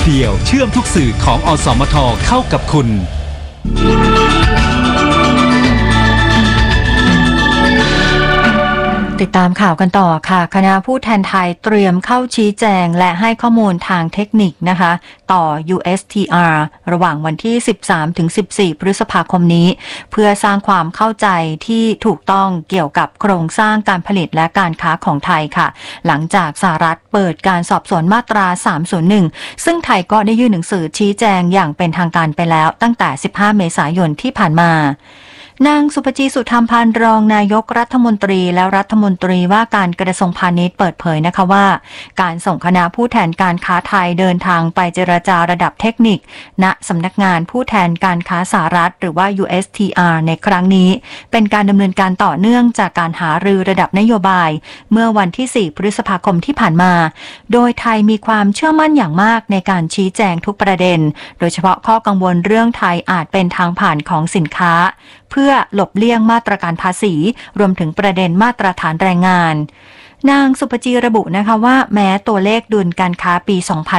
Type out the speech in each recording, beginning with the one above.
เดียวเชื่อมทุกสื่อของอสมทเข้ากับคุณติดตามข่าวกันต่อค่ะคณะผู้แทนไทยเตรียมเข้าชี้แจงและให้ข้อมูลทางเทคนิคนะคะต่อ USTR ระหว่างวันที่ 13-14 พฤษภาคมนี้เพื่อสร้างความเข้าใจที่ถูกต้องเกี่ยวกับโครงสร้างการผลิตและการค้าของไทยค่ะหลังจากสหรัฐเปิดการสอบสวนมาตรา 301 ซึ่งไทยก็ได้ยื่นหนังสือชี้แจงอย่างเป็นทางการไปแล้วตั้งแต่ 15 เมษายนที่ผ่านมานางสุภจี สุธรรมพันธ์รองนายกรัฐมนตรีและรัฐมนตรีว่าการกระทรวงพาณิชย์เปิดเผยนะคะว่าการส่งคณะผู้แทนการค้าไทยเดินทางไปเจรจาระดับเทคนิคณสำนักงานผู้แทนการค้าสหรัฐหรือว่า USTR ในครั้งนี้เป็นการดำเนินการต่อเนื่องจากการหารือระดับนโยบายเมื่อวันที่ 4 พฤษภาคมที่ผ่านมาโดยไทยมีความเชื่อมั่นอย่างมากในการชี้แจงทุกประเด็นโดยเฉพาะข้อกังวลเรื่องไทยอาจเป็นทางผ่านของสินค้าเพื่อหลบเลี่ยงมาตรการภาษีรวมถึงประเด็นมาตรฐานแรงงานนางสุภจีระบุนะคะว่าแม้ตัวเลขดุลการค้าปี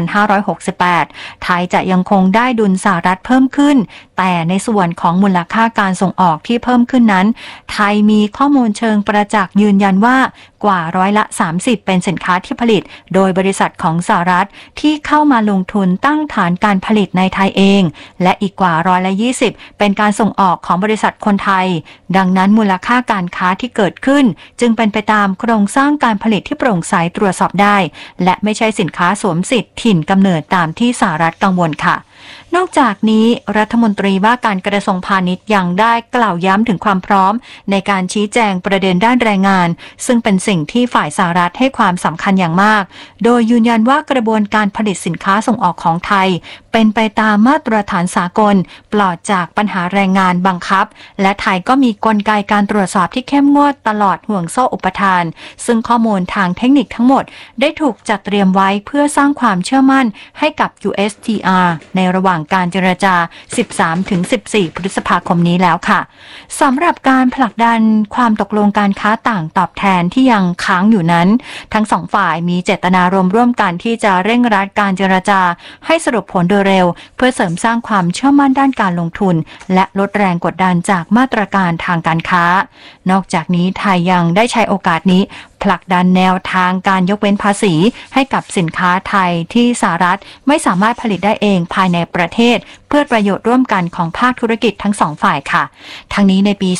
2568 ไทยจะยังคงได้ดุลสหรัฐเพิ่มขึ้นแต่ในส่วนของมูลค่าการส่งออกที่เพิ่มขึ้นนั้นไทยมีข้อมูลเชิงประจักษ์ยืนยันว่ากว่า30%เป็นสินค้าที่ผลิตโดยบริษัทของสหรัฐที่เข้ามาลงทุนตั้งฐานการผลิตในไทยเองและอีกกว่า20%เป็นการส่งออกของบริษัทคนไทยดังนั้นมูลค่าการค้าที่เกิดขึ้นจึงเป็นไปตามโครงสร้างการผลิตที่โปร่งใสตรวจสอบได้และไม่ใช่สินค้าสวมสิทธิ์ถิ่นกำเนิดตามที่สหรัฐกังวลค่ะนอกจากนี้รัฐมนตรีว่าการกระทรวงพาณิชย์ยังได้กล่าวย้ำถึงความพร้อมในการชี้แจงประเด็นด้านแรงงานซึ่งเป็นสิ่งที่ฝ่ายสหรัฐให้ความสำคัญอย่างมากโดยยืนยันว่ากระบวนการผลิตสินค้าส่งออกของไทยเป็นไปตามมาตรฐานสากลปลอดจากปัญหาแรงงานบังคับและไทยก็มีกลไกการตรวจสอบที่เข้มงวดตลอดห่วงโซ่อุปทานซึ่งข้อมูลทางเทคนิคทั้งหมดได้ถูกจัดเตรียมไว้เพื่อสร้างความเชื่อมั่นให้กับ USTR ในระหว่างการเจรจา 13-14 พฤษภาคมนี้แล้วค่ะสำหรับการผลักดันความตกลงการค้าต่างตอบแทนที่ยังค้างอยู่นั้นทั้งสองฝ่ายมีเจตนารมณ์ร่วมกันที่จะเร่งรัดการเจรจาให้สรุปผลโดยเร็วเพื่อเสริมสร้างความเชื่อมั่นด้านการลงทุนและลดแรงกดดันจากมาตรการทางการค้านอกจากนี้ไทยยังได้ใช้โอกาสนี้ผลักดันแนวทางการยกเว้นภาษีให้กับสินค้าไทยที่สหรัฐไม่สามารถผลิตได้เองภายในประเทศเพื่อประโยชน์ร่วมกันของภาคธุรกิจทั้งสองฝ่ายค่ะทั้งนี้ในปี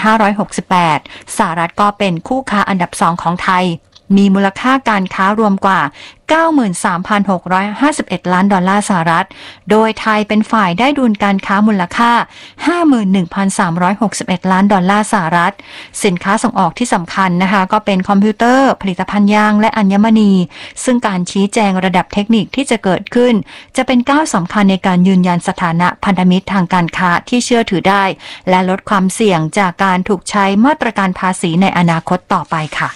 2568 สหรัฐก็เป็นคู่ค้าอันดับ2ของไทยมีมูลค่าการค้ารวมกว่า 93,651 ล้านดอลลาร์สหรัฐโดยไทยเป็นฝ่ายได้ดุลการค้ามูลค่า 51,361 ล้านดอลลาร์สหรัฐสินค้าส่งออกที่สำคัญนะคะก็เป็นคอมพิวเตอร์ผลิตภัณฑ์ยางและอัญมณีซึ่งการชี้แจงระดับเทคนิคที่จะเกิดขึ้นจะเป็นก้าวสำคัญในการยืนยันสถานะพันธมิตรทางการค้าที่เชื่อถือได้และลดความเสี่ยงจากการถูกใช้มาตรการภาษีในอนาคตต่อไปค่ะ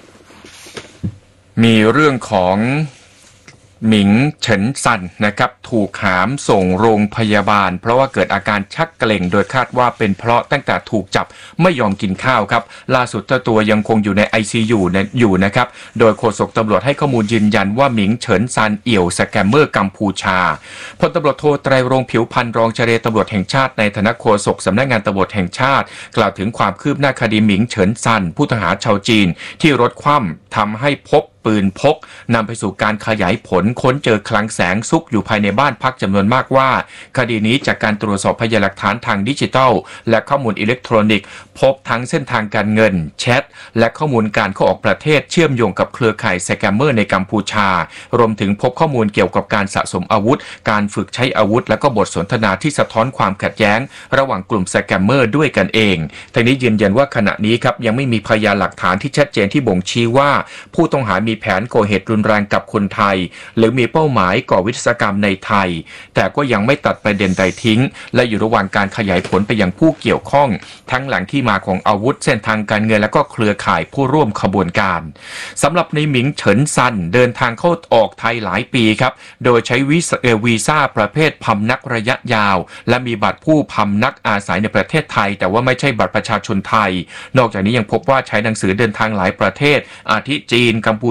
มีเรื่องของหมิงเฉินซันนะครับถูกหามส่งโรงพยาบาลเพราะว่าเกิดอาการชักเกร็งโดยคาดว่าเป็นเพราะตั้งแต่ถูกจับไม่ยอมกินข้าวครับล่าสุดเจ้าตัวยังคงอยู่ใน ICU อยู่นะครับโดยโฆษกตำรวจให้ข้อมูลยืนยันว่าหมิงเฉินซันเอี่ยวสแกมเมอร์กัมพูชาพลตำรวจโทไตรรงค์ผิวพรรณรองเจรตำรวจแห่งชาติในฐานะโฆษกสำนักงานตำรวจแห่งชาติกล่าวถึงความคืบหน้าคดีหมิงเฉินซันผู้ต้องหาชาวจีนที่รถคว่ำทำให้พบปืนพกนำไปสู่การขยายผลค้นเจอคลังแสงซุกอยู่ภายในบ้านพักจำนวนมากว่าคดีนี้จากการตรวจสอบพยานหลักฐานทางดิจิทัลและข้อมูลอิเล็กทรอนิกส์พบทั้งเส้นทางการเงินแชทและข้อมูลการเข้าออกประเทศเชื่อมโยงกับเครือข่ายสแกมเมอร์ในกัมพูชารวมถึงพบข้อมูลเกี่ยวกับการสะสมอาวุธการฝึกใช้อาวุธและก็บทสนทนาที่สะท้อนความขัดแย้งระหว่างกลุ่มสแกมเมอร์ด้วยกันเองทั้งนี้ยืนยันว่าขณะนี้ครับยังไม่มีพยานหลักฐานที่ชัดเจนที่บ่งชี้ว่าผู้ต้องหามีแผนก่อเหตุรุนแรงกับคนไทยหรือมีเป้าหมายก่อวินาศกรรมในไทยแต่ก็ยังไม่ตัดประเด็นใดทิ้งและอยู่ระหว่างการขยายผลไปยังผู้เกี่ยวข้องทั้งแหล่งที่มาของอาวุธเส้นทางการเงินและก็เครือข่ายผู้ร่วมขบวนการสำหรับในหมิงเฉินซันเดินทางเข้าออกไทยหลายปีครับโดยใช้วีซ่าประเภทพำนักระยะยาวและมีบัตรผู้พำนักอาศัยในประเทศไทยแต่ว่าไม่ใช่บัตรประชาชนไทยนอกจากนี้ยังพบว่าใช้หนังสือเดินทางหลายประเทศอาทิจีนกัมพู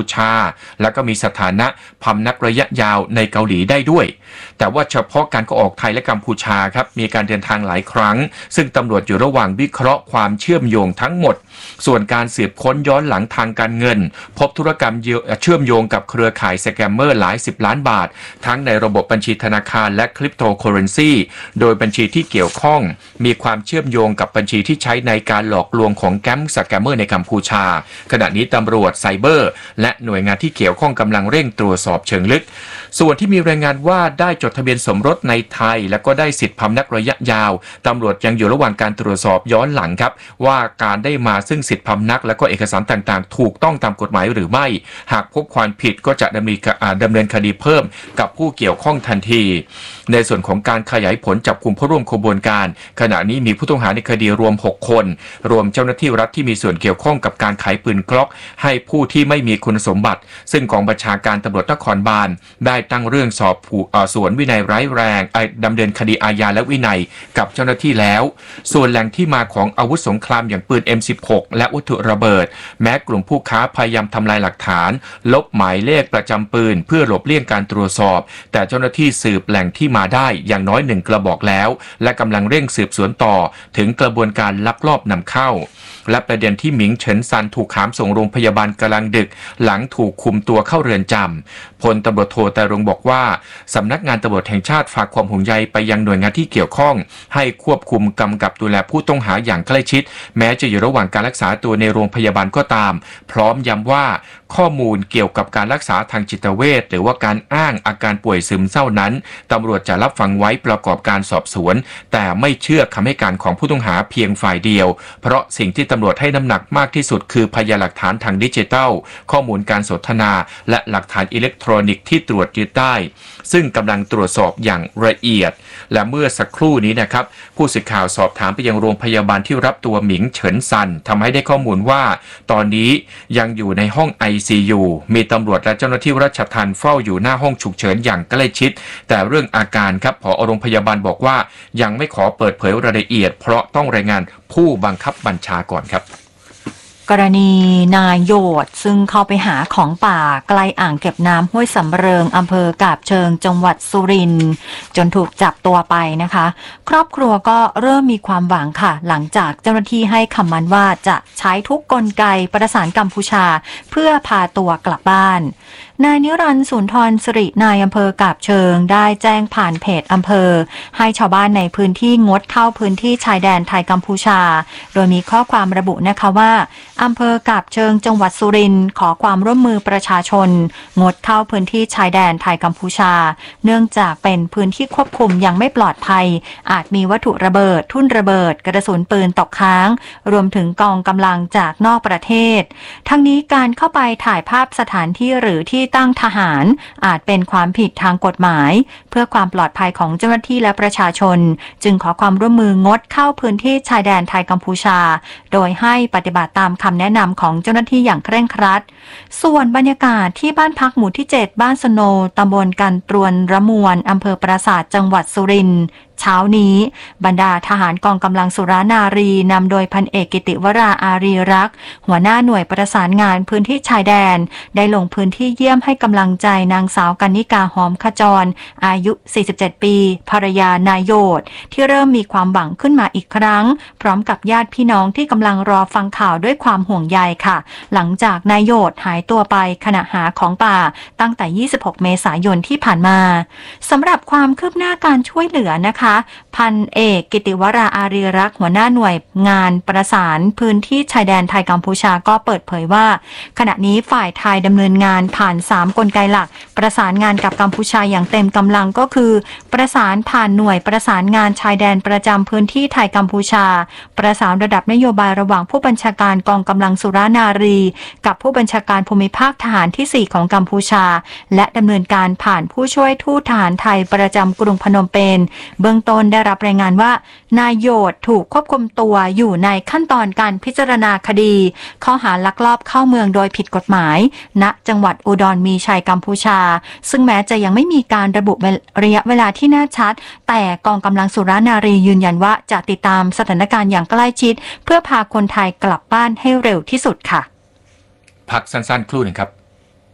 ชาแล้วก็มีสถานะพำนักระยะยาวในเกาหลีได้ด้วยแต่ว่าเฉพาะการเข้าออกไทยและกัมพูชาครับมีการเดินทางหลายครั้งซึ่งตำรวจอยู่ระหว่างวิเคราะห์ความเชื่อมโยงทั้งหมดส่วนการสืบค้นย้อนหลังทางการเงินพบธุรกรรมเชื่อมโยงกับเครือข่ายสแกมเมอร์หลาย10ล้านบาททั้งในระบบบัญชีธนาคารและคริปโตเคอเรนซีโดยบัญชีที่เกี่ยวข้องมีความเชื่อมโยงกับบัญชีที่ใช้ในการหลอกลวงของแก๊งสแกมเมอร์ในกัมพูชาขณะนี้ตำรวจไซเบอร์และหน่วยงานที่เกี่ยวข้องกำลังเร่งตรวจสอบเชิงลึกส่วนที่มีรายงานว่าได้จดทะเบียนสมรสในไทยและก็ได้สิทธิพำนักระยะยาวตำรวจยังอยู่ระหว่างการตรวจสอบย้อนหลังครับว่าการได้มาซึ่งสิทธิพำนักและก็เอกสารต่างๆถูกต้องตามกฎหมายหรือไม่หากพบความผิดก็จะดำเนินคดีเพิ่มกับผู้เกี่ยวข้องทันทีในส่วนของการขยายผลจับกุมผู้ร่วมขบวนการขณะนี้มีผู้ต้องหาในคดีรวม6คนรวมเจ้าหน้าที่รัฐที่มีส่วนเกี่ยวข้องกับการขายปืนกล็อกให้ผู้ที่ไม่มีคุณสมบัติซึ่งกองบัญชาการตำรวจนครบาลได้ตั้งเรื่องสอบสวนวินัยร้ายแรงดำเนินคดีอาญาและวินัยกับเจ้าหน้าที่แล้วส่วนแหล่งที่มาของอาวุธสงครามอย่างปืน M16 และวัตถุระเบิดแม้กลุ่มผู้ค้าพยายามทำลายหลักฐานลบหมายเลขประจำปืนเพื่อหลบเลี่ยงการตรวจสอบแต่เจ้าหน้าที่สืบแหล่งที่มาได้อย่างน้อย1กระบอกแล้วและกำลังเร่งสืบสวนต่อถึงกระบวนการลักลอบนำเข้าและประเด็นที่หมิงเฉินซันถูกหามส่งโรงพยาบาลกลางดึกหลังถูกคุมตัวเข้าเรือนจำพลตำรวจโทแต่รงบอกว่าสำนักงานตำรวจแห่งชาติฝากความห่วงใยไปยังหน่วยงานที่เกี่ยวข้องให้ควบคุมกำกับดูแลผู้ต้องหาอย่างใกล้ชิดแม้จะอยู่ระหว่างการรักษาตัวในโรงพยาบาลก็ตามพร้อมย้ำว่าข้อมูลเกี่ยวกับการรักษาทางจิตเวชหรือว่าการอ้างอาการป่วยซึมเศร้านั้นตำรวจจะรับฟังไว้ประกอบการสอบสวนแต่ไม่เชื่อคำให้การของผู้ต้องหาเพียงฝ่ายเดียวเพราะสิ่งที่ตำรวจให้น้ำหนักมากที่สุดคือพยานหลักฐานทางดิจิทัลข้อมูลการสนทนาและหลักฐานอิเล็กทรอนิกส์ที่ตรวจยึดได้ซึ่งกำลังตรวจสอบอย่างละเอียดและเมื่อสักครู่นี้นะครับผู้สื่อข่าวสอบถามไปยังโรงพยาบาลที่รับตัวหมิงเฉินซันทำให้ได้ข้อมูลว่าตอนนี้ยังอยู่ในห้อง ICU มีตำรวจและเจ้าหน้าที่ราชทัณฑ์เฝ้าอยู่หน้าห้องฉุกเฉินอย่างใกล้ชิดแต่เรื่องอาการครับผอ.โรงพยาบาลบอกว่ายังไม่ขอเปิดเผยรายละเอียดเพราะต้องรายงานผู้บังคับบัญชาก่อนครับกรณีนายโยดซึ่งเข้าไปหาของป่าใกล้อ่างเก็บน้ำห้วยสำเริงอำเภอกาบเชิงจังหวัดสุรินทร์จนถูกจับตัวไปนะคะครอบครัวก็เริ่มมีความหวังค่ะหลังจากเจ้าหน้าที่ให้คำมั่นว่าจะใช้ทุกกลไกประสานกัมพูชาเพื่อพาตัวกลับบ้านนายนิรันดร์สุนทรสิรินายอำเภอกาบเชิงได้แจ้งผ่านเพจอำเภอให้ชาวบ้านในพื้นที่งดเข้าพื้นที่ชายแดนไทยกัมพูชาโดยมีข้อความระบุนะคะว่าอำเภอกาบเชิงจังหวัดสุรินทร์ขอความร่วมมือประชาชนงดเข้าพื้นที่ชายแดนไทยกัมพูชาเนื่องจากเป็นพื้นที่ควบคุมยังไม่ปลอดภัยอาจมีวัตถุระเบิดทุ่นระเบิดกระสุนปืนตกค้างรวมถึงกองกำลังจากนอกประเทศทั้งนี้การเข้าไปถ่ายภาพสถานที่หรือที่ตั้งทหารอาจเป็นความผิดทางกฎหมายเพื่อความปลอดภัยของเจ้าหน้าที่และประชาชนจึงขอความร่วมมืองดเข้าพื้นที่ชายแดนไทยกัมพูชาโดยให้ปฏิบัติตามคำแนะนำของเจ้าหน้าที่อย่างเคร่งครัดส่วนบรรยากาศที่บ้านพักหมู่ที่ 7บ้านสโนตำบลกันตรวนระมวลอำเภอปราสาทจังหวัดสุรินทร์เช้านี้บรรดาทหารกองกำลังสุรานารีนำโดยพันเอกกิติวราอารีรักษ์หัวหน้าหน่วยประสานงานพื้นที่ชายแดนได้ลงพื้นที่เยี่ยมให้กำลังใจนางสาวกนิกาหอมขจรอายุ47ปีภรรยานายโยดที่เริ่มมีความหวังขึ้นมาอีกครั้งพร้อมกับญาติพี่น้องที่กำลังรอฟังข่าวด้วยความห่วงใยค่ะหลังจากนายโยดหายตัวไปขณะหาของป่าตั้งแต่26เมษายนที่ผ่านมาสำหรับความคืบหน้าการช่วยเหลือนะคะพันเอกกิติวราอารีรักษ์หัวหน้าหน่วยงานประสานพื้นที่ชายแดนไทยกัมพูชาก็เปิดเผยว่าขณะนี้ฝ่ายไทยดำเนินงานผ่าน3กลไกหลักประสานงานกับกัมพูชาอย่างเต็มกำลังก็คือประสานผ่านหน่วยประสานงานชายแดนประจำพื้นที่ไทยกัมพูชาประสานระดับนโยบายระหว่างผู้บัญชาการกองกำลังสุรานารีกับผู้บัญชาการภูมิภาคทหารที่4ของกัมพูชาและดำเนินการผ่านผู้ช่วยทูตทหารไทยประจำกรุงพนมเปญเบื้องต้นได้รับรายงานว่านายโยดถูกควบคุมตัวอยู่ในขั้นตอนการพิจารณาคดีข้อหาลักลอบเข้าเมืองโดยผิดกฎหมายณจังหวัดอุดรมีชัยกัมพูชาซึ่งแม้จะยังไม่มีการระบุระยะเวลาที่แน่ชัดแต่กองกำลังสุรานารียืนยันว่าจะติดตามสถานการณ์อย่างใกล้ชิดเพื่อพาคนไทยกลับบ้านให้เร็วที่สุดค่ะพักสั้นๆครู่หนึ่งครับ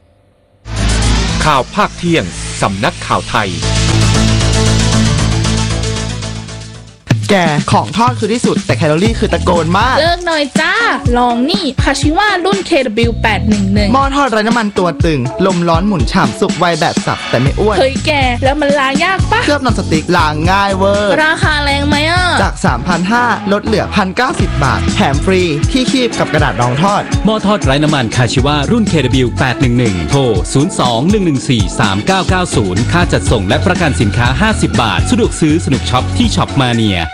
ข่าวภาคเที่ยงสำนักข่าวไทยแกของทอดคือที่สุดแต่แคลอรี่คือตะโกนมากเลิกหน่อยจ้าลองนี่คาชิว่ารุ่น KW811 หม้อทอดไร้น้ำมันตัวตึงลมร้อนหมุนฉ่ำสุกไวแบบสับแต่ไม่อ้วนเฮ้ยแกแล้วมันล้างยากปะเคลือบนอนสติ๊กล้างง่ายเวอร์ราคาแรงไหมอ่ะจาก 3,500 ลดเหลือ 1,090 บาทแถมฟรีที่คีบกับกระดาษรองทอดหม้อทอดไร้น้ำมันคาชิว่ารุ่น KW811 โทร 02-114-3990 ค่าจัดส่งและประกันสินค้า50 บาทสะดวกซื้อสนุกช็อปที่ช็อปมาเนีย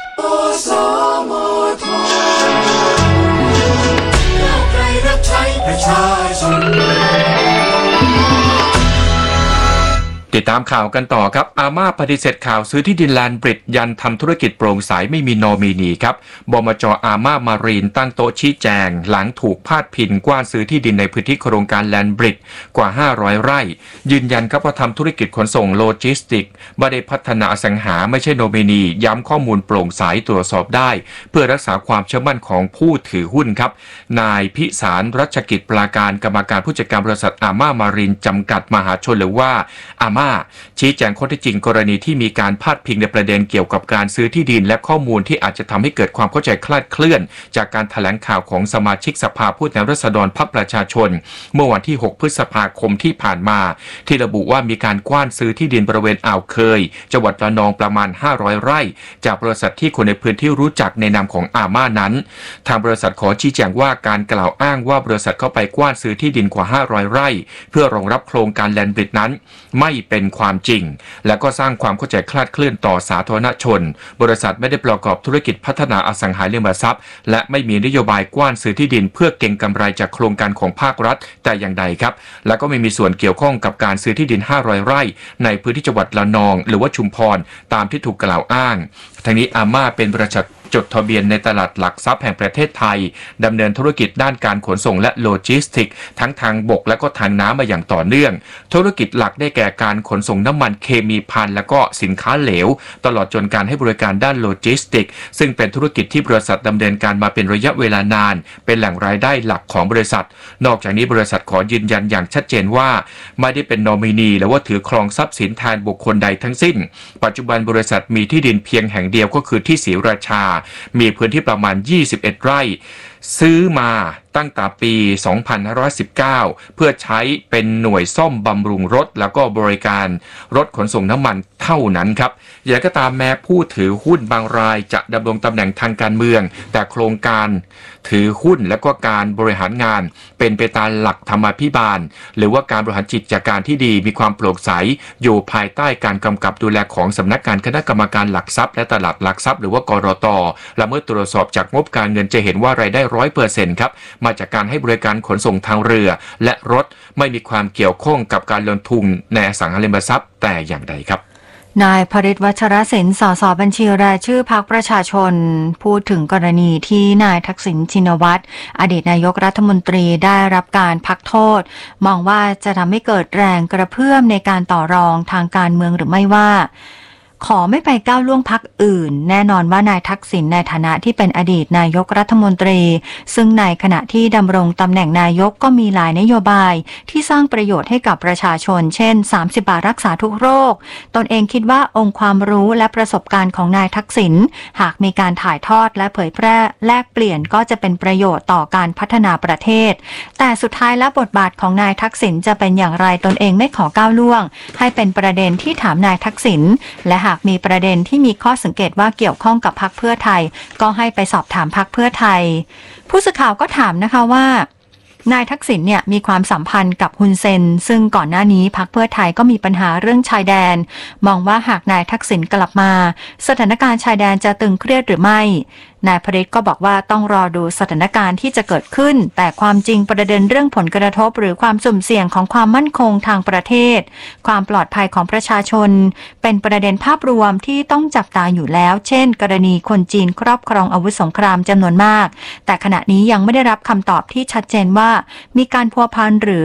ติดตามข่าวกันต่อครับอาม่าปฏิเสธข่าวซื้อที่ดินแลนด์บริดยันทำธุรกิจโปร่งใสไม่มีนอมินีครับบมจ.อาม่ามารีนตั้งโต๊ะชี้แจงหลังถูกพาดพิงกว้านซื้อที่ดินในพื้นที่โครงการแลนด์บริดกว่า500ไร่ยืนยันครับว่าทำธุรกิจขนส่งโลจิสติกไม่ได้พัฒนาอสังหาไม่ใช่นอมินีย้ำข้อมูลโปร่งใสตรวจสอบได้เพื่อรักษาความเชื่อมั่นของผู้ถือหุ้นครับนายพิสารรัชกิจปราการกรรมการผู้จัดการบริษัทอาม่ามารีนจำกัดมหาชนหรือว่าอาม่าชี้แจงข้อเท็จจริงกรณีที่มีการพาดพิงในประเด็นเกี่ยวกับการซื้อที่ดินและข้อมูลที่อาจจะทำให้เกิดความเข้าใจคลาดเคลื่อนจากการแถลงข่าวของสมาชิกสภาผู้แทนราษฎรพรรคประชาชนเมื่อวันที่6พฤษภาคมที่ผ่านมาที่ระบุว่ามีการกว้านซื้อที่ดินบริเวณอ่าวเคยจังหวัดระนองประมาณ500ไร่จากบริษัทที่คนในพื้นที่รู้จักในนามของอาม่านั้นทางบริษัทขอชี้แจงว่าการกล่าวอ้างว่าบริษัทเข้าไปกว้านซื้อที่ดินกว่า500ไร่เพื่อรองรับโครงการแลนด์บริดนั้นไม่เป็นความจริงและก็สร้างความเข้าใจคลาดเคลื่อนต่อสาธารณชนบริษัทไม่ได้ประกอบธุรกิจพัฒนาอสังหาริมทรัพย์และไม่มีนโยบายกว้านซื้อที่ดินเพื่อเก็งกำไรจากโครงการของภาครัฐแต่อย่างใดครับและก็ไม่มีส่วนเกี่ยวข้องกับการซื้อที่ดิน500ไร่ในพื้นที่จังหวัดระนองหรือว่าชุมพรตามที่ถูกกล่าวอ้างทั้งนี้อาม่าเป็นบริษัทจดทะเบียนในตลาดหลักทรัพย์แห่งประเทศไทยดำเนินธุรกิจด้านการขนส่งและโลจิสติกทั้งทางบกและก็ทางน้ำมาอย่างต่อเนื่องธุรกิจหลักได้แก่การขนส่งน้ำมันเคมีภัณฑ์และก็สินค้าเหลวตลอดจนการให้บริการด้านโลจิสติกซึ่งเป็นธุรกิจที่บริษัทดำเนินการมาเป็นระยะเวลานานเป็นแหล่งรายได้หลักของบริษัทนอกจากนี้บริษัทขอยืนยันอย่างชัดเจนว่าไม่ได้เป็นนอมินีหรือว่าถือครองทรัพย์สินแทนบุคคลใดทั้งสิ้นปัจจุบันบริษัทมีที่ดินเพียงแห่งเดียวก็คือที่ศรีราชามีพื้นที่ประมาณ21ไร่ซื้อมาตั้งแต่ปี 2519 เพื่อใช้เป็นหน่วยซ่อมบำรุงรถแล้วก็บริการรถขนส่งน้ำมันเท่านั้นครับอย่างไรก็ตามแม้ผู้ถือหุ้นบางรายจะดำรงตำแหน่งทางการเมืองแต่โครงการถือหุ้นและก็การบริหารงานเป็นไปตามหลักธรรมาภิบาลหรือว่าการบริหารกิจการที่ดีมีความโปร่งใสอยู่ภายใต้การกำกับดูแลของสำนักงานคณะกรรมการหลักทรัพย์และตลาดหลักทรัพย์หรือว่ากรต.และเมื่อตรวจสอบจากงบการเงินจะเห็นว่ารายได้ 100% ครับมาจากการให้บริการขนส่งทางเรือและรถไม่มีความเกี่ยวข้องกับการลงทุนในอสังหาริมทรัพย์แต่อย่างใดครับนายพฤทธิ์วัชรศิลป์ สส.บัญชีรายชื่อพรรคประชาชนพูดถึงกรณีที่นายทักษิณชินวัตรอดีตนายกรัฐมนตรีได้รับการพักโทษมองว่าจะทำให้เกิดแรงกระเพื่อมในการต่อรองทางการเมืองหรือไม่ว่าขอไม่ไปก้าวล่วงพรรคอื่นแน่นอนว่านายทักษิณในฐานะที่เป็นอดีตนายกรัฐมนตรีซึ่งในขณะที่ดำรงตำแหน่งนายกก็มีหลายนโยบายที่สร้างประโยชน์ให้กับประชาชนเช่น30 บาทรักษาทุกโรคตนเองคิดว่าองค์ความรู้และประสบการณ์ของนายทักษิณหากมีการถ่ายทอดและเผยแพร่แลกเปลี่ยนก็จะเป็นประโยชน์ต่อการพัฒนาประเทศแต่สุดท้ายแล้วบทบาทของนายทักษิณจะเป็นอย่างไรตนเองไม่ขอก้าวล่วงให้เป็นประเด็นที่ถามนายทักษิณและหากมีประเด็นที่มีข้อสังเกตว่าเกี่ยวข้องกับพรรคเพื่อไทยก็ให้ไปสอบถามพรรคเพื่อไทยผู้สื่อข่าวก็ถามนะคะว่านายทักษิณเนี่ยมีความสัมพันธ์กับฮุนเซนซึ่งก่อนหน้านี้พรรคเพื่อไทยก็มีปัญหาเรื่องชายแดนมองว่าหากนายทักษิณกลับมาสถานการณ์ชายแดนจะตึงเครียดหรือไม่นายพฤทธิ์ก็บอกว่าต้องรอดูสถานการณ์ที่จะเกิดขึ้นแต่ความจริงประเด็นเรื่องผลกระทบหรือความสุ่มเสี่ยงของความมั่นคงทางประเทศความปลอดภัยของประชาชนเป็นประเด็นภาพรวมที่ต้องจับตาอยู่แล้วเช่นกรณีคนจีนครอบครองอาวุธสงครามจำนวนมากแต่ขณะนี้ยังไม่ได้รับคำตอบที่ชัดเจนว่ามีการพัวพันหรือ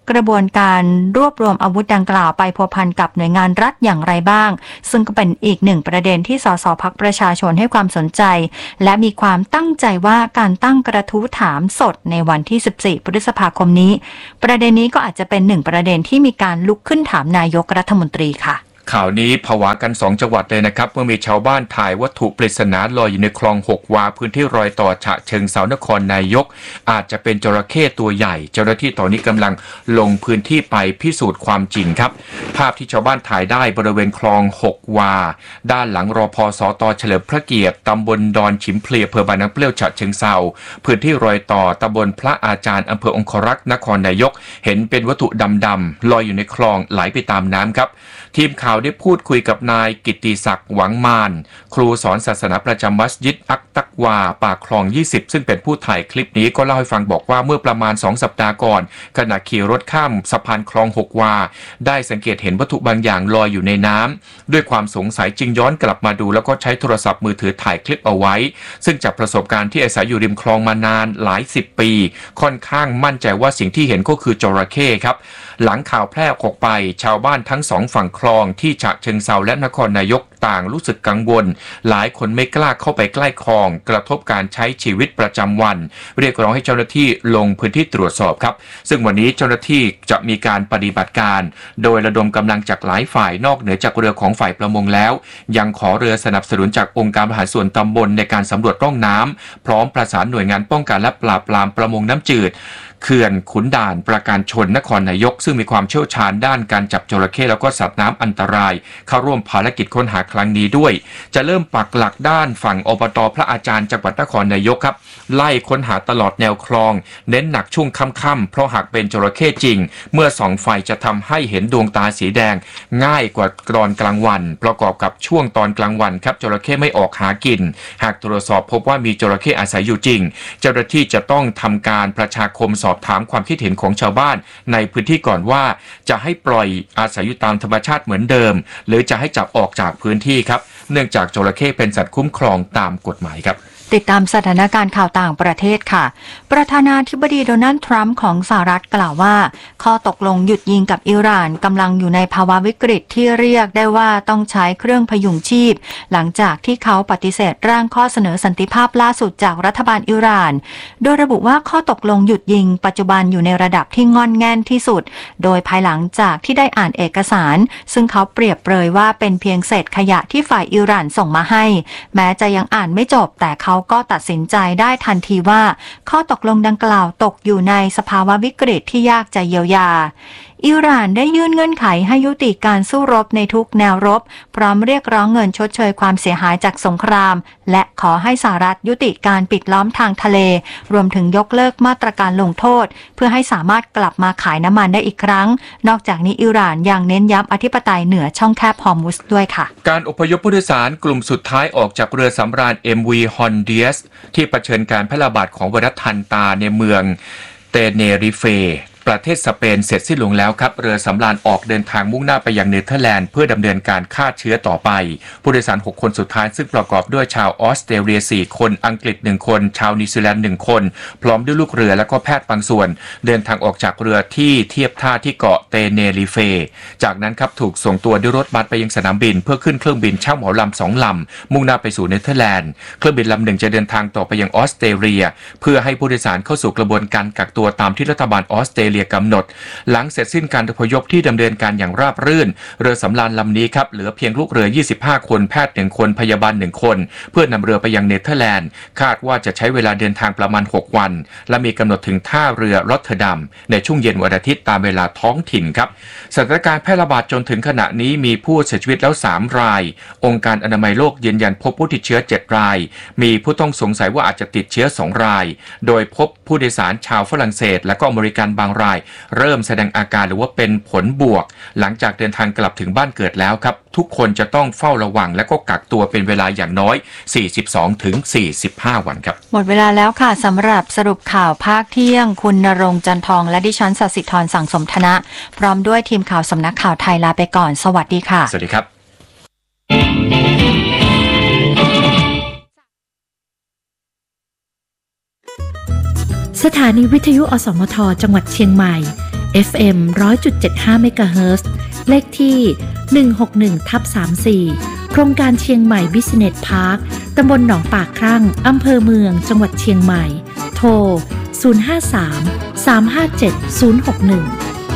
กระบวนการรวบรวมอาวุธดังกล่าวไปพัวพันกับหน่วยงานรัฐอย่างไรบ้างซึ่งก็เป็นอีกหนึ่งประเด็นที่สสพรรคประชาชนให้ความสนใจและมีความตั้งใจว่าการตั้งกระทู้ถามสดในวันที่14พฤษภาคมนี้ประเด็นนี้ก็อาจจะเป็นหนึ่งประเด็นที่มีการลุกขึ้นถามนายกรัฐมนตรีค่ะข่าวนี้ผวากัน2จังหวัดเลยนะครับเมื่อมีชาวบ้านถ่ายวัตถุปริศนาลอยอยู่ในคลอง6 วาพื้นที่รอยต่อฉะเชิงเทรานครนายกอาจจะเป็นจระเข้ตัวใหญ่เจ้าหน้าที่ตอนนี้กำลังลงพื้นที่ไปพิสูจน์ความจริงครับภาพที่ชาวบ้านถ่ายได้บริเวณคลอง6 วาด้านหลังรพสตเฉลิมพระเกียรติตำบลดอนฉิมเพลียอำเภอบางน้ำเปรี้ยวฉะเชิงเทราพื้นที่รอยต่อตำบลพระอาจารย์อำเภอองครักษ์นครนายกเห็นเป็นวัตถุดำๆลอยอยู่ในคลองไหลไปตามน้ำครับทีมข่าวได้พูดคุยกับนายกิตติศักดิ์หวังมานครูสอนศาสนาประจำมัสยิดอักตักวาปากคลอง20ซึ่งเป็นผู้ถ่ายคลิปนี้ก็เล่าให้ฟังบอกว่าเมื่อประมาณ2 สัปดาห์ก่อนขณะขี่รถข้ามสะพานคลอง6 วาได้สังเกตเห็นวัตถุบางอย่างลอยอยู่ในน้ำด้วยความสงสัยจึงย้อนกลับมาดูแล้วก็ใช้โทรศัพท์มือถือถ่ายคลิปเอาไว้ซึ่งจากประสบการณ์ที่อาศัยอยู่ริมคลองมานานหลาย10 ปีค่อนข้างมั่นใจว่าสิ่งที่เห็นก็คือจระเข้ครับหลังข่าวแพร่ออกไปชาวบ้านทั้ง2 ฝั่งคลองที่ฉะเชิงเทราและนครนายกต่างรู้สึกกังวลหลายคนไม่กล้าเข้าไปใกล้คลองกระทบการใช้ชีวิตประจำวันเรียกร้องให้เจ้าหน้าที่ลงพื้นที่ตรวจสอบครับซึ่งวันนี้เจ้าหน้าที่จะมีการปฏิบัติการโดยระดมกำลังจากหลายฝ่ายนอกเหนือจากเรือของฝ่ายประมงแล้วยังขอเรือสนับสนุนจากองค์การบริหารส่วนตำบลในการสำรวจร่องน้ำพร้อมประสานหน่วยงานป้องกันและปราบปรามประมงน้ำจืดเขื่อนขุนด่านประการชนนครนายกซึ่งมีความเชี่ยวชาญด้านการจับจระเข้แล้วก็สัตว์น้ำอันตรายเข้าร่วมภารกิจค้นหาครั้งนี้ด้วยจะเริ่มปักหลักด้านฝั่งอบต.พระอาจารย์จังหวัดนครนายกครับไล่ค้นหาตลอดแนวคลองเน้นหนักช่วงค่ำๆเพราะหากเป็นจระเข้จริงเมื่อส่องไฟจะทำให้เห็นดวงตาสีแดงง่ายกว่าตอนกลางวันประกอบกับช่วงตอนกลางวันครับจระเข้ไม่ออกหากินหากตรวจสอบพบว่ามีจระเข้อาศัยอยู่จริงเจ้าหน้าที่จะต้องทำการประชาคมสอบถามความคิดเห็นของชาวบ้านในพื้นที่ก่อนว่าจะให้ปล่อยอาศัยอยู่ตามธรรมชาติเหมือนเดิมหรือจะให้จับออกจากพื้นที่ครับเนื่องจากจระเข้เป็นสัตว์คุ้มครองตามกฎหมายครับติดตามสถานการณ์ข่าวต่างประเทศค่ะประธานาธิบดีโดนัลด์ทรัมป์ของสหรัฐกล่าวว่าข้อตกลงหยุดยิงกับอิหร่านกำลังอยู่ในภาวะวิกฤตที่เรียกได้ว่าต้องใช้เครื่องพยุงชีพหลังจากที่เขาปฏิเสธร่างข้อเสนอสันติภาพล่าสุดจากรัฐบาลอิหร่านโดยระบุว่าข้อตกลงหยุดยิงปัจจุบันอยู่ในระดับที่งอนแง่นที่สุดโดยภายหลังจากที่ได้อ่านเอกสารซึ่งเขาเปรียบเปรยว่าเป็นเพียงเศษขยะที่ฝ่ายอิหร่านส่งมาให้แม้จะยังอ่านไม่จบแต่เขาก็ตัดสินใจได้ทันทีว่าข้อตกลงดังกล่าวตกอยู่ในสภาวะวิกฤตที่ยากจะเยียวยาอิหร่านได้ยื่นเงื่อนไขให้ยุติการสู้รบในทุกแนวรบพร้อมเรียกร้องเงินชดเชยความเสียหายจากสงครามและขอให้สหรัฐยุติการปิดล้อมทางทะเลรวมถึงยกเลิกมาตรการลงโทษเพื่อให้สามารถกลับมาขายน้ำมันได้อีกครั้งนอกจากนี้อิหร่านยังเน้นย้ำอธิปไตยเหนือช่องแคบฮอร์มุซด้วยค่ะการอพยพผู้โดยสารกลุ่มสุดท้ายออกจากเรือสำราญ MV Honduras ที่เผชิญการแพร่ระบาดของไวรัสฮันตาในเมืองเตเนริเฟประเทศสเปนเสร็จสิ้นลงแล้วครับเรือสำราญออกเดินทางมุ่งหน้าไปยังเนเธอร์แลนด์เพื่อดำเนินการฆ่าเชื้อต่อไปผู้โดยสาร6 คนสุดท้ายซึ่งประกอบด้วยชาวออสเตรเลีย4 คนอังกฤษ1 คนชาวนิวซีแลนด์1 คนพร้อมด้วยลูกเรือและก็แพทย์บางส่วนเดินทางออกจากเรือที่เทียบท่าที่เกาะเตเนริเฟจากนั้นครับถูกส่งตัวด้วยรถบัสไปยังสนามบินเพื่อขึ้นเครื่องบินเช่าเหมาลำ2 ลำมุ่งหน้าไปสู่เนเธอร์แลนด์เครื่องบินลำหนึ่งจะเดินทางต่อไปยังออสเตรเลียเพื่อให้ผู้โดยสารเข้าสู่กระบวนการกักตัวตามที่รัฐบาลออสเตรเลียกำหนดหลังเสร็จสิ้นการอพยพที่ดำเนินการอย่างราบรื่นเรือสำราญลำนี้ครับเหลือเพียงลูกเรือ25 คนแพทย์1 คนพยาบาล1 คนเพื่อนำเรือไปยังเนเธอร์แลนด์คาดว่าจะใช้เวลาเดินทางประมาณ6 วันและมีกำหนดถึงท่าเรือรอตเทอร์ดัมในช่วงเย็นวันอาทิตย์ตามเวลาท้องถิ่นครับสถานการณ์แพร่ระบาดจนถึงขณะนี้มีผู้เสียชีวิตแล้ว3 รายองค์การอนามัยโลกยืนยันพบผู้ติดเชื้อ7 รายมีผู้ต้องสงสัยว่าอาจจะติดเชื้อ2 รายโดยพบผู้โดยสารชาวฝรั่งเศสและก็อเมริกันบางรายเริ่มแสดงอาการหรือว่าเป็นผลบวกหลังจากเดินทางกลับถึงบ้านเกิดแล้วครับทุกคนจะต้องเฝ้าระวังและก็กักตัวเป็นเวลาอย่างน้อย 42-45 วันครับหมดเวลาแล้วค่ะสำหรับสรุปข่าวภาคเที่ยงคุณณรงค์จันทองและดิฉันศศิธรสั่งสมธนะพร้อมด้วยทีมข่าวสำนักข่าวไทยลาไปก่อนสวัสดีค่ะสวัสดีครับสถานีวิทยุอสมทจังหวัดเชียงใหม่ FM 100.75 เมกะเฮิรตซ์เลขที่161/34โครงการเชียงใหม่ Business Park ตำบลหนองปากครั่งอำเภอเมืองจังหวัดเชียงใหม่โทร053-357-061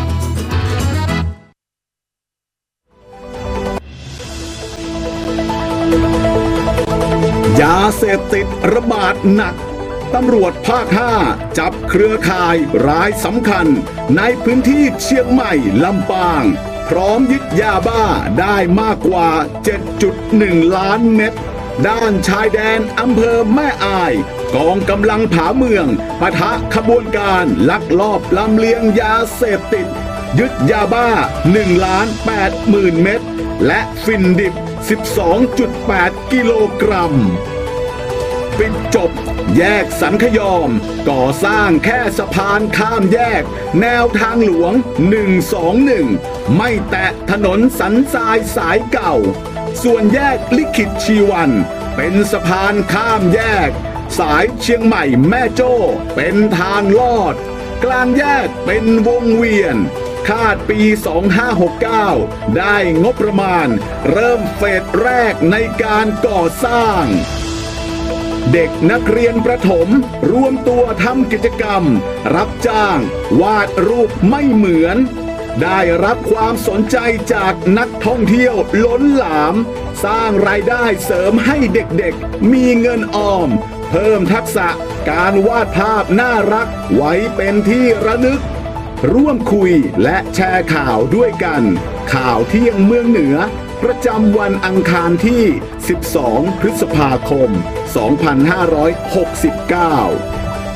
ยาเสพติดระบาดหนักตำรวจภาค 5 จับเครือข่ายรายสำคัญในพื้นที่เชียงใหม่ลำปางพร้อมยึดยาบ้าได้มากกว่า 7.1 ล้านเม็ดด้านชายแดนอำเภอแม่อายกองกำลังผาเมืองปะทะขบวนการลักลอบลำเลียงยาเสพติดยึดยาบ้า 1,80,000 เม็ดและฟินดิบ 12.8 กิโลกรัมปิดจบแยกสันขยอมก่อสร้างแค่สะพานข้ามแยกแนวทางหลวง 121 ไม่แตะถนนสันทรายสายเก่าส่วนแยกลิขิตชีวันเป็นสะพานข้ามแยกสายเชียงใหม่แม่โจ้เป็นทางลอดกลางแยกเป็นวงเวียนคาดปี 2569 ได้งบประมาณเริ่มเฟสแรกในการก่อสร้างเด็กนักเรียนประถมรวมตัวทำกิจกรรมรับจ้างวาดรูปไม่เหมือนได้รับความสนใจจากนักท่องเที่ยวล้นหลามสร้างรายได้เสริมให้เด็กๆมีเงินออมเพิ่มทักษะการวาดภาพน่ารักไว้เป็นที่ระลึกร่วมคุยและแชร์ข่าวด้วยกันข่าวเที่ยงเมืองเหนือประจำวันอังคารที่ 12 พฤษภาคม 2569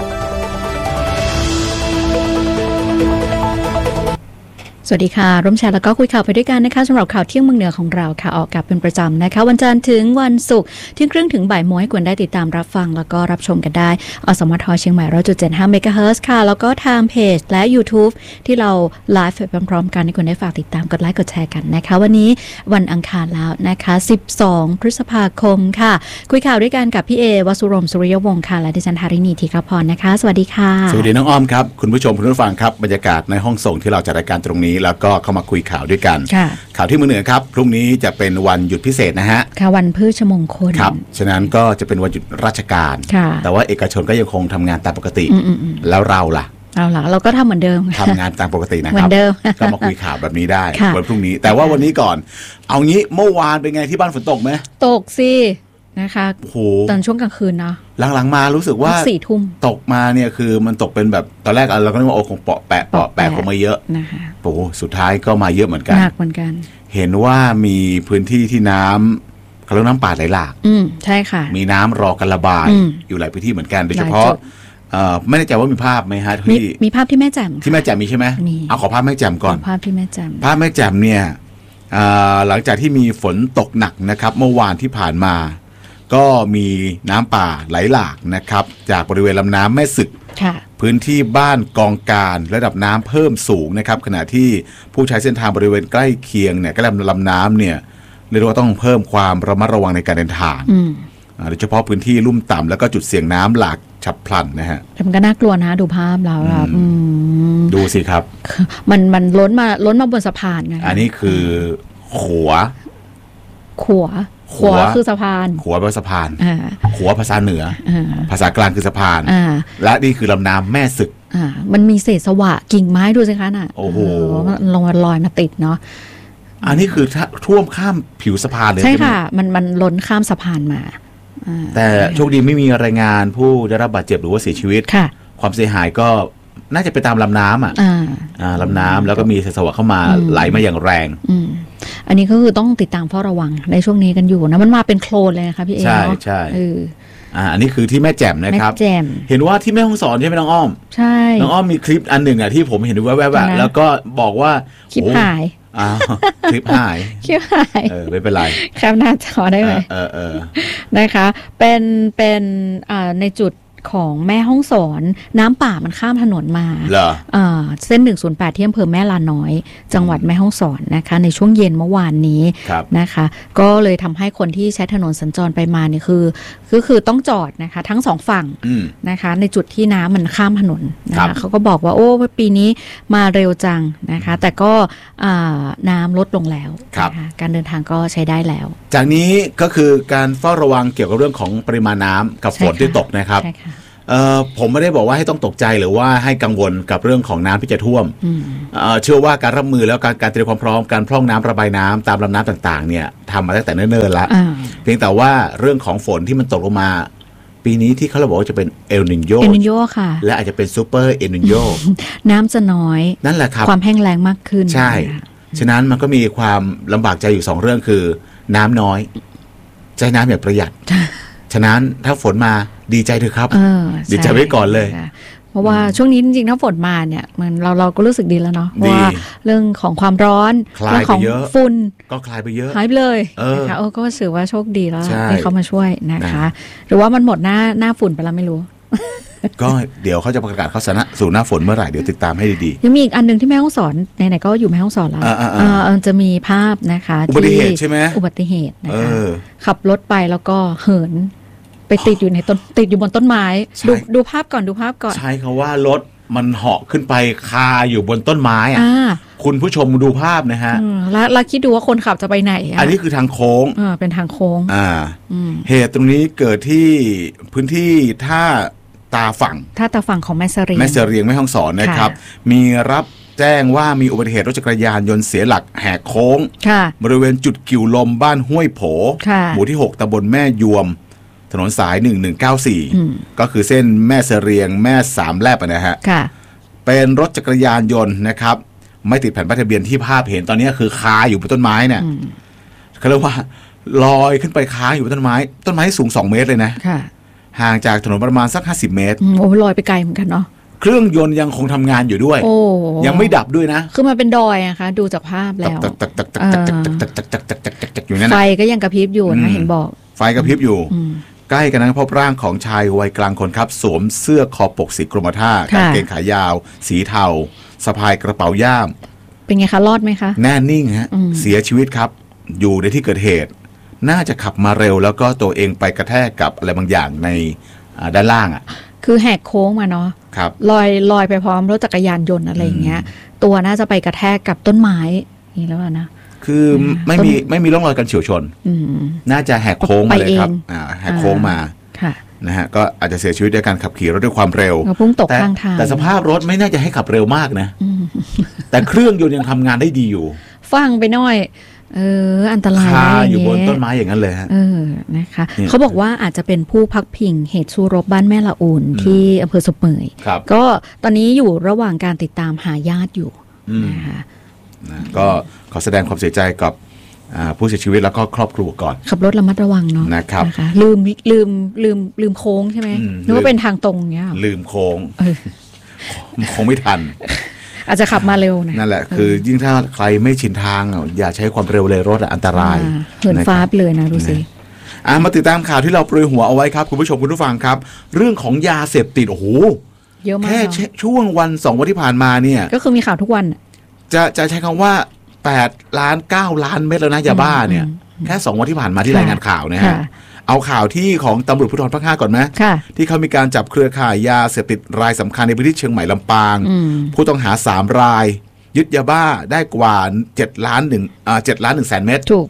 สวัสดีค่ะร่วมแชร์แล้วก็คุยข่าวไปด้วยกันนะคะสำหรับข่าวเที่ยงเมืองเหนือของเราค่ะออกอากาศเป็นประจำนะคะวันจันทร์ถึงวันศุกร์เที่ยงครึ่งถึงบ่ายโมงให้คุณได้ติดตามรับฟังแล้วก็รับชมกันได้อสมทเชียงใหม่ 100.75 เมกะเฮิรตซ์ค่ะแล้วก็ทางเพจและ YouTube ที่เราไลฟ์ไปพร้อมๆกันให้คุณได้ฝากติดตามกดไลค์กดแชร์กันนะคะวันนี้วันอังคารแล้วนะคะ12 พฤษภาคมค่ะคุยข่าวด้วยกันกับพี่เอวสุรมสุริยวงศ์ค่ะและดิฉันธาริณีธีรพรนะคะสวัสดีค่ะสวัสดีน้องอ้อมครับคุณผู้ชมคุณผู้ฟังครับบรรยากาศในห้องส่งที่เราจัดรายการตรงนี้แล้วก็เข้ามาคุยข่าวด้วยกันข่าวที่เมืองเหนือครับพรุ่งนี้จะเป็นวันหยุดพิเศษนะฮะค่ะวันพฤชมงคลครับฉะนั้นก็จะเป็นวันหยุดราชการแต่ว่าเอกชนก็ยังคงทำงานตามปกติแล้วเราล่ะเราก็ทำเหมือนเดิมทำงานตามปกตินะครับก็มาคุยข่าวแบบนี้ได้วันพรุ่งนี้แต่ว่าวันนี้ก่อนเอางี้เมื่อวานเป็นไงที่บ้านฝนตกไหมตกสินะคะตอนช่วงกลางคืนเนาะหลังๆมารู้สึกว่า 4 ทุ่มตกมาเนี่ยคือมันตกเป็นแบบตอนแรกเราก็นึกว่าโอ้คงเปาะแปะคงมาเยอะนะคะโอ้สุดท้ายก็มาเยอะเหมือนกันหนักเหมือนกันเห็นว่ามีพื้นที่ที่น้ำเขาเรียกน้ำป่าไหลหลากใช่ค่ะมีน้ำรอการระบายอยู่หลายพื้นที่เหมือนกันโดยเฉพาะไม่แน่ใจว่ามีภาพไหมฮะมีภาพที่แม่แจ่มที่แม่แจ่มมีใช่ไหมเอาขอภาพแม่แจ่มก่อนภาพที่แม่แจ่มภาพแม่แจ่มเนี่ยหลังจากที่มีฝนตกหนักนะครับเมื่อวานที่ผ่านมาก็มีน้ำป่าไหลหลากนะครับจากบริเวณลำน้ำแม่สึกพื้นที่บ้านกองการระดับน้ำเพิ่มสูงนะครับขณะที่ผู้ใช้เส้นทางบริเวณใกล้เคียงเนี่ยก็ลำน้ำเนี่ยเรียกว่าต้องเพิ่มความระมัดระวังในการเดินทางโดยเฉพาะพื้นที่ลุ่มต่ำแล้วก็จุดเสี่ยงน้ำหลากฉับพลันนะฮะมันก็น่ากลัวนะดูภาพแล้วดูสิครับมันล้นมาบนสะพานไงอันนี้คือขัวคือสะพานขัวเป็นสะพานขัวภาษาเหนือภาษากลางคือสะพานและนี่คือลำน้ำแม่สึกมันมีเศษสวะกิ่งไม้ดูสิคะน่ะโอ้โหลอยมาติดเนาะอันนี้คือท่วมข้ามผิวสะพานเลยใช่ค่ะมันล้นข้ามสะพานมาแต่โชคดีไม่มีรายงานผู้ได้รับบาดเจ็บหรือว่าเสียชีวิตความเสียหายก็น่าจะไปตามลำน้ำลำน้ำแล้วก็มีเศษสวะเข้ามาไหลมาอย่างแรงอันนี้ก็คือต้องติดตามเฝ้าระวังในช่วงนี้กันอยู่นะมันมาเป็นโคลนเลยนะคะพี่เอ๋ใช่อันนี้คือที่แม่แจ่มนะครับเห็นว่าที่แม่ฮ่องสอนใช่ไหมน้องอ้อมใช่น้องอ้อมมีคลิปอันหนึ่งที่ผมเห็นแวบๆแล้วก็บอกว่าคลิปหายคลิปหายไม่เป็นไรแคปหน้าจอได้ไหมนะคะเป็นในจุดของแม่ฮ่องสอนน้ำป่ามันข้ามถนนมาเหรอเส้น108ที่อำเภอแม่ลาน้อยจังหวัดแม่ฮ่องสอนนะคะในช่วงเย็นเมื่อวานนี้นะคะก็เลยทำให้คนที่ใช้ถนนสัญจรไปมาเนี่ยคือต้องจอดนะคะทั้งสองฝั่งนะคะในจุดที่น้ำมันข้ามถนนนะคะเขาก็บอกว่าโอ้ปีนี้มาเร็วจังนะคะแต่ก็น้ำลดลงแล้วนะคะการเดินทางก็ใช้ได้แล้วจากนี้ก็คือการเฝ้าระวังเกี่ยวกับเรื่องของปริมาณน้ำกับฝนที่ตกนะครับผมไม่ได้บอกว่าให้ต้องตกใจหรือว่าให้กังวลกับเรื่องของน้ำที่จะท่วมเชื่อว่าการรับมือแล้วการเตรียมความพร้อมการพร่องน้ำระบายน้ำตามลำน้ำต่างๆเนี่ยทำมาตั้งแต่เนิ่นๆแล้วเพียงแต่ว่าเรื่องของฝนที่มันตกลงมาปีนี้ที่เขาบอกว่าจะเป็นเอลนิโญค่ะและอาจจะเป็นซูเปอร์เอลนิโญน้ำจะน้อยนั่นแหละครับความแห้งแล้งมากขึ้นใช่ฉะนั้นมันก็มีความลำบากใจอยู่2เรื่องคือน้ำน้อยใช้น้ำอย่างประหยัดฉะนั้นถ้าฝนมาดีใจเถอะครับดีใจไว้ก่อนเลยเพราะว่าช่วงนี้จริงๆถ้าฝนมาเนี่ยมันเราก็รู้สึกดีแล้วเนาะว่าเรื่องของความร้อนเรื่องของฝุ่นก็คลายไปเยอะหายไปเลยนะคะก็ถือว่าโชคดีแล้วที่เขามาช่วยนะคะหรือว่ามันหมดหน้าฝุ่นไปแล้วไม่รู้ก็เดี๋ยวเขาจะประกาศเข้าสู่หน้าฝนเมื่อไหร่เดี๋ยวติดตามให้ดีๆยังมีอีกอันนึงที่แม่ฮ่องสอนไหนๆก็อยู่แม่ฮ่องสอนแล้วจะมีภาพนะคะอุบัติเหตุใช่ไหมอุบัติเหตุนะคะขับรถไปแล้วก็เหินไปติดอยู่บนต้นไม้ดูภาพก่อนใช่เขาว่ารถมันเหาะขึ้นไปคาอยู่บนต้นไม้คุณผู้ชมดูภาพนะฮะแล้วคิดดูว่าคนขับจะไปไหนอันนี้คือทางโค้งเป็นทางโค้งเหตุตรงนี้เกิดที่พื้นที่ท่าตาฝั่งของแม่เสรียงแม่ฮ่องสอนนะครับมีรับแจ้งว่ามีอุบัติเหตุรถจักรยานยนต์เสียหลักแหกโค้งบริเวณจุดกิ่วลมบ้านห้วยโผหมู่ที่6ตำบลแม่ยวมถนนสาย1194ก็คือเส้นแม่เสรียงแม่สามแลบนะฮะเป็นรถจักรยานยนต์นะครับไม่ติดแผ่นป้ายทะเบียนที่ภาพเห็นตอนนี้คือคาอยู่บนต้นไม้เนี่ยเขาเรียกว่าลอยขึ้นไปค้างอยู่บนต้นไม้สูง2เมตรเลยนะห่างจากถนนประมาณสัก50เมตรโอ้ลอยไปไกลเหมือนกันเนาะเครื่องยนต์ยังคงทำงานอยู่ด้วยยังไม่ดับด้วยนะคือมันเป็นดอยอะคะดูจากภาพแล้วไฟก็ยังกระพริบอยู่นะเห็นบอกไฟกระพริบอยู่ใกล้กันนั้นพบร่างของชายวัยกลางคนครับสวมเสื้อคอปกสีกรมท่ากางเกงขายาวสีเทาสะพายกระเป๋าย่ามเป็นไงคะรอดไหมคะแน่นิ่งฮะเสียชีวิตครับอยู่ในที่เกิดเหตุน่าจะขับมาเร็วแล้วก็ตัวเองไปกระแทกกับอะไรบางอย่างในด้านล่างคือแหกโค้งมาเนาะลอยไปพร้อมรถจักรยานยนต์อะไรอย่างเงี้ยตัวน่าจะไปกระแทกกับต้นไม้นี่แล้วนะคือไม่มีร่องรอยการเฉียวชนน่าจะแหกโค้งมาเลยครับแหกโค้งมานะฮะก็อาจจะเสียชีวิตด้วยการขับขี่รถด้วยความเร็วพุ่งตกข้างทางแต่สภาพรถไม่น่าจะให้ขับเร็วมากนะแต่เครื่องยนต์ยังทำงานได้ดีอยู่ฟังไปหน่อยอันตรายคาอยู่บนต้นไม้อย่างนั้นเลยฮะนะคะเขาบอกว่าอาจจะเป็นผู้พักพิงเหตุสู้รบบ้านแม่ละอุ่นที่อำเภอสุเมยก็ตอนนี้อยู่ระหว่างการติดตามหาญาติอยู่นะคะก็ขอแสดงความเสียใจกับผู้เสียชีวิตแล้วก็ครอบครัวก่อนขับรถระมัดระวังเนาะนะครับลืมโค้งใช่ไหมนึกว่าเป็นทางตรงเนี้ยลืมโค้งคงไม่ทันอาจจะขับมาเร็วนะนั่นแหละคือยิ่งถ้าใครไม่ชินทางอย่าใช้ความเร็วเลยรถอันตรายเหินฟ้าไปเลยนะดูสิมาติดตามข่าวที่เราโปรยหัวเอาไว้ครับคุณผู้ชมคุณผู้ฟังครับเรื่องของยาเสพติดโอ้โหเยอะมากแค่ช่วงวัน2วันที่ผ่านมาเนี่ยก็คือมีข่าวทุกวันจะใช้คำว่า8 ล้าน 9 ล้านเม็ดแล้วนะยาบ้าเนี่ยแค่2วันที่ผ่านมาที่รายงานข่าวนะฮะเอาข่าวที่ของตำรวจภูธรภาค 5ก่อนไหมที่เขามีการจับเครือข่ายยาเสพติดรายสำคัญในพื้นที่เชียงใหม่ลำปางผู้ต้องหา3รายยึดยาบ้าได้กว่า7 ล้าน1แสนเม็ดถูก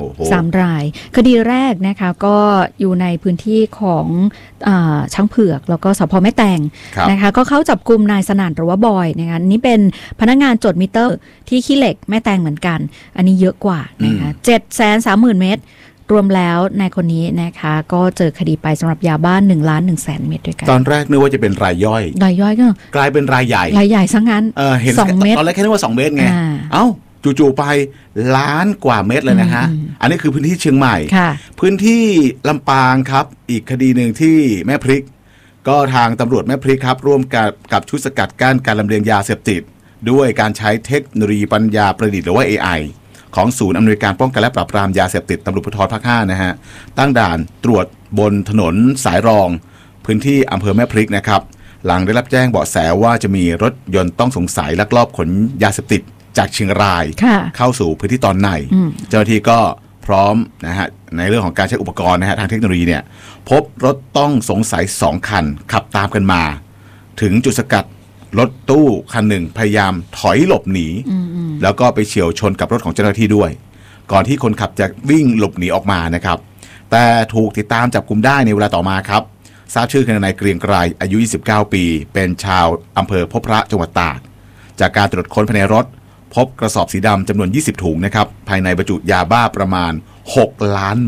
3 รายคดีแรกนะคะก็อยู่ในพื้นที่ของช้างเผือกแล้วก็สพ.แม่แตงนะคะก็เข้าจับกลุ่มนายสนั่นหรือว่าบอยนะคะนี่เป็นพนักงานจดมิเตอร์ที่ขี้เหล็กแม่แตงเหมือนกันอันนี้เยอะกว่านะคะ730,000 เม็ดรวมแล้วนายคนนี้นะคะก็เจอคดีไปสำหรับยาบ้าน1 ล้าน 1 แสนเม็ดด้วยกันตอนแรกนึกว่าจะเป็นรายย่อยก็กลายเป็นรายใหญ่ซะงั้นเห็น2 เม็ดตอนแรกแค่นึกว่า2 เม็ดไงจู่ๆไปล้านกว่าเม็ดเลยนะฮะอันนี้คือพื้นที่เชียงใหม่พื้นที่ลำปางครับอีกคดีหนึ่งที่แม่พริกก็ทางตำรวจแม่พริกครับร่วมกับชุดสกัดกั้นการลำเลียงยาเสพติดด้วยการใช้เทคโนโลยีปัญญาประดิษฐ์หรือว่า AI ของศูนย์อำนวยการป้องกันและปราบปรามยาเสพติดตำรวจภูธรภาค 5นะฮะตั้งด่านตรวจบนถนนสายรองพื้นที่อำเภอแม่พริกนะครับหลังได้รับแจ้งเบาะแสว่าจะมีรถยนต์ต้องสงสัยลักลอบขนยาเสพติดจากเชียงรายเข้าสู่พื้นที่ตอนในเจ้าหน้าที่ก็พร้อมนะฮะในเรื่องของการใช้อุปกรณ์นะฮะทางเทคโนโลยีเนี่ยพบรถต้องสงสัย2คันขับตามกันมาถึงจุดสกัดรถตู้คันหนึ่งพยายามถอยหลบหนีแล้วก็ไปเฉี่ยวชนกับรถของเจ้าหน้าที่ด้วยก่อนที่คนขับจะวิ่งหลบหนีออกมานะครับแต่ถูกติดตามจับกุมได้ในเวลาต่อมาครับทราบชื่อคือนายเกรียงไกรอายุ29ปีเป็นชาวอำเภอพบพระจังหวัดตากจากการตรวจค้นภายในรถพบกระสอบสีดำจำนวน20ถุงนะครับภายในบรรจุยาบ้าประมาณ6 ล้าน